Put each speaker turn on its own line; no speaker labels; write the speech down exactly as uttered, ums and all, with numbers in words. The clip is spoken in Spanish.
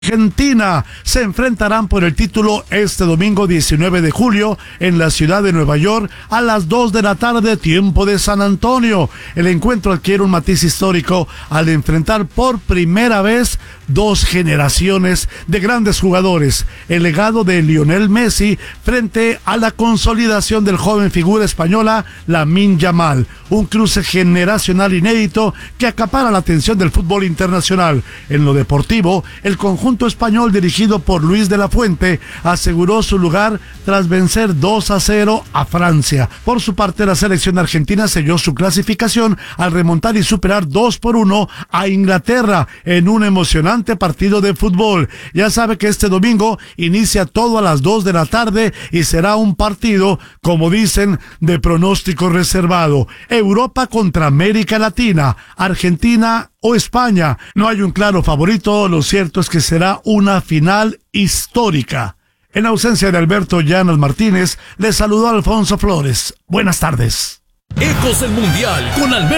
Argentina se enfrentarán por el título este domingo diecinueve de julio en la ciudad de Nueva York a las dos de la tarde, tiempo de San Antonio. El encuentro adquiere un matiz histórico al enfrentar por primera vez dos generaciones de grandes jugadores. El legado de Lionel Messi frente a la consolidación del joven figura española Lamine Yamal. Un cruce generacional inédito que acapara la atención del fútbol internacional. En lo deportivo, el conjunto español dirigido por Luis de la Fuente aseguró su lugar tras vencer dos a cero a Francia. Por su parte, la selección argentina selló su clasificación al remontar y superar dos por uno a Inglaterra en un emocionante partido de fútbol. Ya sabe que este domingo inicia todo a las dos de la tarde y será un partido, como dicen, de pronóstico reservado. Europa contra América Latina, Argentina o España. No hay un claro favorito, lo cierto es que será una final histórica. En ausencia de Alberto Llanos Martínez, le saludó Alfonso Flores. Buenas tardes.
Ecos del Mundial con Alberto